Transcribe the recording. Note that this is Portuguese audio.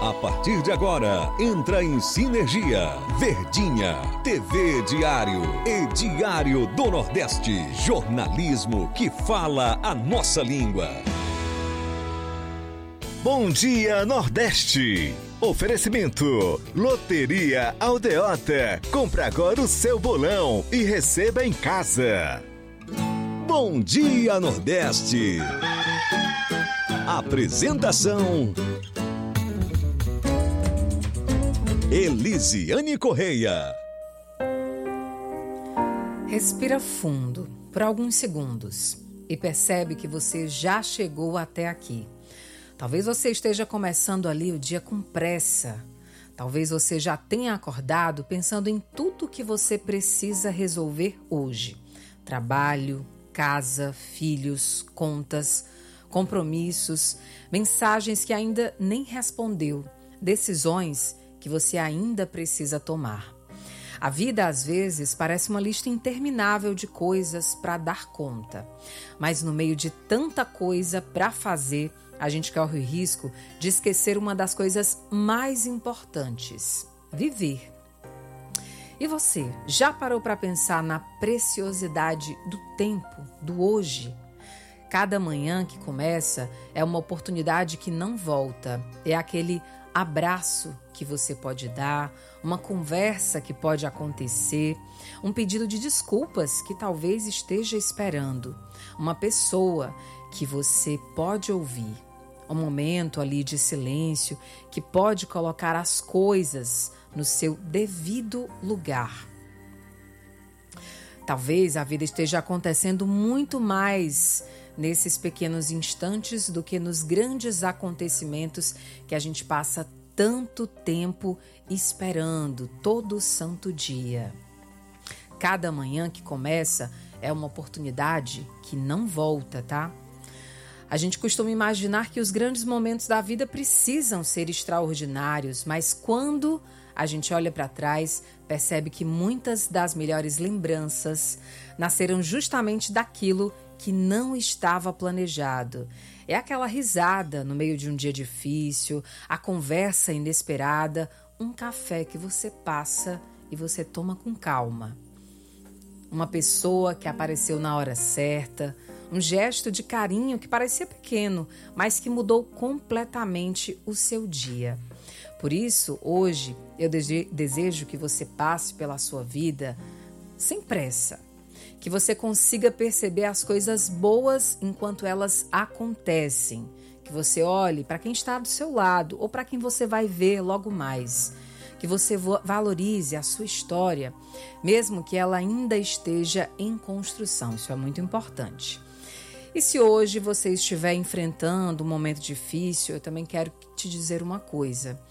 A partir de agora, entra em sinergia. Verdinha, TV Diário e Diário do Nordeste. Jornalismo que fala a nossa língua. Bom dia, Nordeste. Oferecimento: Loteria Aldeota. Compre agora o seu bolão e receba em casa. Bom dia, Nordeste. Apresentação: Elisiane Correia. Respira fundo por alguns segundos e percebe que você já chegou até aqui. Talvez você esteja começando ali o dia com pressa. Talvez você já tenha acordado pensando em tudo que você precisa resolver hoje. Trabalho, casa, filhos, contas, compromissos, mensagens que ainda nem respondeu, decisões que você ainda precisa tomar. A vida, às vezes, parece uma lista interminável de coisas para dar conta. Mas no meio de tanta coisa para fazer, a gente corre o risco de esquecer uma das coisas mais importantes: viver. E você, já parou para pensar na preciosidade do tempo, do hoje? Cada manhã que começa é uma oportunidade que não volta. É aquele abraço que você pode dar, uma conversa que pode acontecer, um pedido de desculpas que talvez esteja esperando, uma pessoa que você pode ouvir, um momento ali de silêncio que pode colocar as coisas no seu devido lugar. Talvez a vida esteja acontecendo muito mais nesses pequenos instantes do que nos grandes acontecimentos que a gente passa tanto tempo esperando todo santo dia. Cada manhã que começa é uma oportunidade que não volta, tá? A gente costuma imaginar que os grandes momentos da vida precisam ser extraordinários, mas quando a gente olha para trás, percebe que muitas das melhores lembranças nasceram justamente daquilo que não estava planejado. É aquela risada no meio de um dia difícil, a conversa inesperada, um café que você passa e você toma com calma. Uma pessoa que apareceu na hora certa, um gesto de carinho que parecia pequeno, mas que mudou completamente o seu dia. Por isso, hoje, eu desejo que você passe pela sua vida sem pressa, que você consiga perceber as coisas boas enquanto elas acontecem, que você olhe para quem está do seu lado ou para quem você vai ver logo mais, que você valorize a sua história, mesmo que ela ainda esteja em construção. Isso é muito importante. E se hoje você estiver enfrentando um momento difícil, eu também quero te dizer uma coisa.